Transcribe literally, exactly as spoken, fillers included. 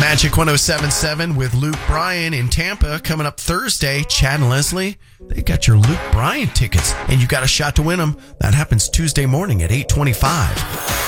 Magic one oh seven point seven with Luke Bryan in Tampa coming up Thursday. Chad and Leslie, they got your Luke Bryan tickets, and you got a shot to win them. That happens Tuesday morning at eight twenty-five.